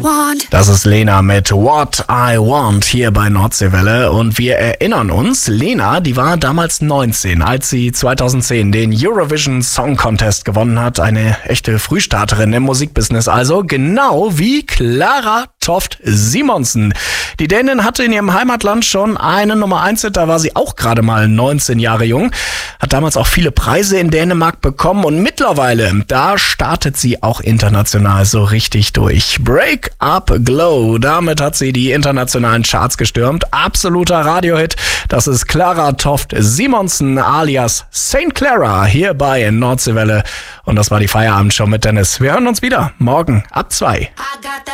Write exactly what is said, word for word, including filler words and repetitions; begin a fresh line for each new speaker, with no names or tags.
Das ist Lena mit What I Want hier bei Nordseewelle und wir erinnern uns, Lena, die war damals neunzehn, als sie zweitausendzehn den Eurovision Song Contest gewonnen hat. Eine echte Frühstarterin im Musikbusiness also, genau wie Klara Toft Simonsen. Die Dänin hatte in ihrem Heimatland schon einen Nummer eins Hit, da war sie auch gerade mal neunzehn Jahre jung, hat damals auch viele Preise in Dänemark bekommen und mittlerweile, da startet sie auch international so richtig durch. Break Up Glow, damit hat sie die internationalen Charts gestürmt. Absoluter Radiohit, das ist Klara Toft Simonsen alias Saint Clara hier bei Nordseewelle und das war die Feierabendshow mit Dennis. Wir hören uns wieder morgen ab zwei.